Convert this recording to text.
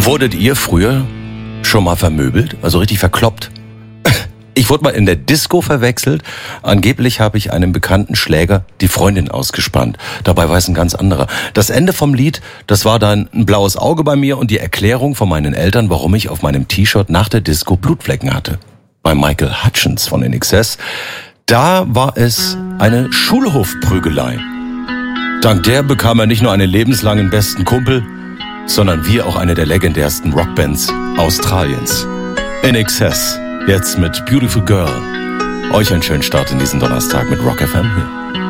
Wurdet ihr früher schon mal vermöbelt? Also richtig verkloppt? Ich wurde mal in der Disco verwechselt. Angeblich habe ich einem bekannten Schläger die Freundin ausgespannt. Dabei war es ein ganz anderer. Das Ende vom Lied, das war dann ein blaues Auge bei mir und die Erklärung von meinen Eltern, warum ich auf meinem T-Shirt nach der Disco Blutflecken hatte. Bei Michael Hutchence von INXS, da war es eine Schulhofprügelei. Dank der bekam er nicht nur einen lebenslangen besten Kumpel, sondern wir auch eine der legendärsten Rockbands Australiens. INXS, jetzt mit Beautiful Girl. Euch einen schönen Start in diesen Donnerstag mit Rock FM hier.